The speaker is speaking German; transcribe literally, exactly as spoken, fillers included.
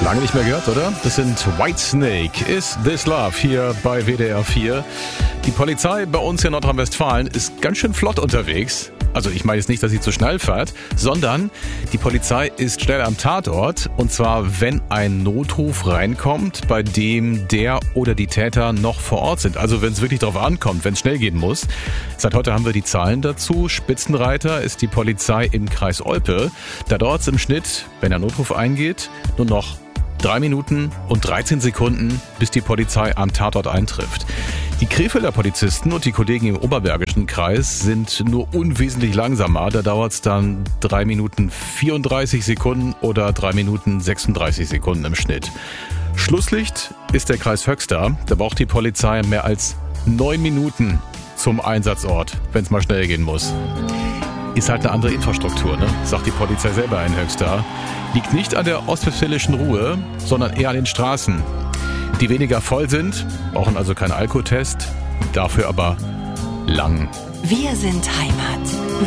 Lange nicht mehr gehört, oder? Das sind Whitesnake, Is This Love, hier bei W D R vier. Die Polizei bei uns in Nordrhein-Westfalen ist ganz schön flott unterwegs. Also ich meine jetzt nicht, dass sie zu schnell fährt, sondern die Polizei ist schnell am Tatort. Und zwar, wenn ein Notruf reinkommt, bei dem der oder die Täter noch vor Ort sind. Also wenn es wirklich darauf ankommt, wenn es schnell gehen muss. Seit heute haben wir die Zahlen dazu. Spitzenreiter ist die Polizei im Kreis Olpe. Da dauert es im Schnitt, wenn der Notruf eingeht, nur noch drei Minuten und dreizehn Sekunden, bis die Polizei am Tatort eintrifft. Die Krefelder Polizisten und die Kollegen im Oberbergischen Kreis sind nur unwesentlich langsamer. Da dauert es dann drei Minuten vierunddreißig Sekunden oder drei Minuten sechsunddreißig Sekunden im Schnitt. Schlusslicht ist der Kreis Höxter. Da braucht die Polizei mehr als neun Minuten zum Einsatzort, wenn es mal schnell gehen muss. Ist halt eine andere Infrastruktur, ne? Sagt die Polizei selber in Höxter. Liegt nicht an der ostwestfälischen Ruhe, sondern eher an den Straßen, die weniger voll sind, brauchen also keinen Alkotest, dafür aber lang. Wir sind Heimat.